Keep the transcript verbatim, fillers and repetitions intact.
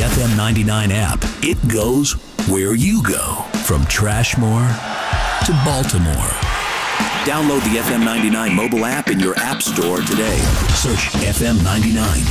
F M ninety-nine app. It goes where you go. From Trashmore to Baltimore. Download the F M ninety-nine mobile app in your app store today. Search F M ninety-nine.